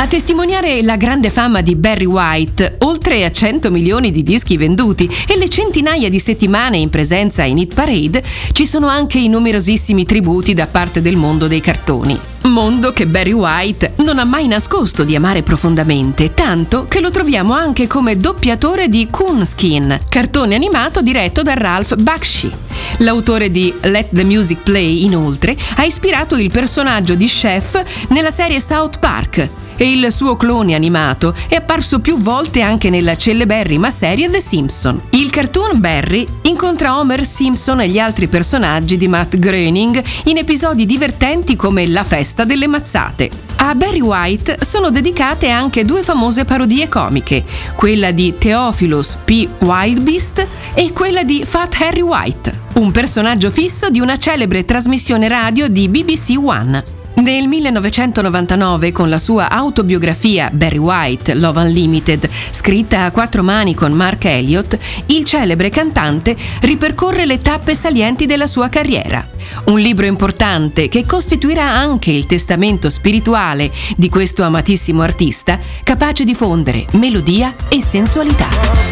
A testimoniare la grande fama di Barry White, oltre a 100 milioni di dischi venduti e le centinaia di settimane in presenza in Hit Parade, ci sono anche i numerosissimi tributi da parte del mondo dei cartoni. Mondo che Barry White non ha mai nascosto di amare profondamente, tanto che lo troviamo anche come doppiatore di Coonskin, cartone animato diretto da Ralph Bakshi. L'autore di Let the Music Play, inoltre, ha ispirato il personaggio di Chef nella serie South Park, e il suo clone animato è apparso più volte anche nella celeberrima serie The Simpsons. Il cartoon Barry incontra Homer Simpson e gli altri personaggi di Matt Groening in episodi divertenti come La festa delle mazzate. A Barry White sono dedicate anche due famose parodie comiche, quella di Theophilus P. Wildebeest e quella di Fat Harry White, un personaggio fisso di una celebre trasmissione radio di BBC One. Nel 1999, con la sua autobiografia Barry White, Love Unlimited, scritta a quattro mani con Mark Elliott, il celebre cantante ripercorre le tappe salienti della sua carriera. Un libro importante che costituirà anche il testamento spirituale di questo amatissimo artista, capace di fondere melodia e sensualità.